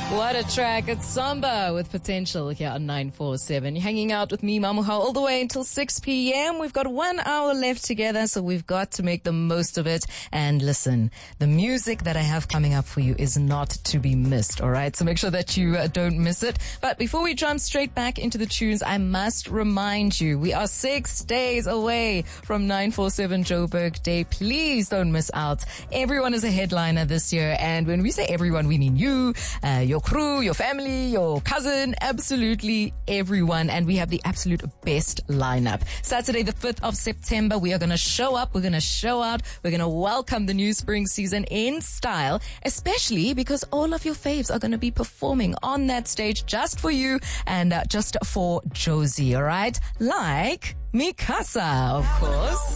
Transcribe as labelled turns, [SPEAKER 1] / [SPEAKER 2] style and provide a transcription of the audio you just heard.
[SPEAKER 1] What a track. It's Samba with Potential here on 947. You're hanging out with me, Mamuha, all the way until 6 p.m. We've got 1 hour left together, so we've got to make the most of it. And listen, the music that I have coming up for you is not to be missed, all right? So make sure that you don't miss it. But before we jump straight back into the tunes, I must remind you, we are 6 days away from 947 Joburg Day. Please don't miss out. Everyone is a headliner this year. And when we say everyone, we mean you, your crew, your family, your cousin, absolutely everyone. And we have the absolute best lineup. Saturday, the 5th of September, we are going to show up. We're going to show out. We're going to welcome the new spring season in style, especially because all of your faves are going to be performing on that stage just for you and just for Josie, all right? Like Mi Casa, of course.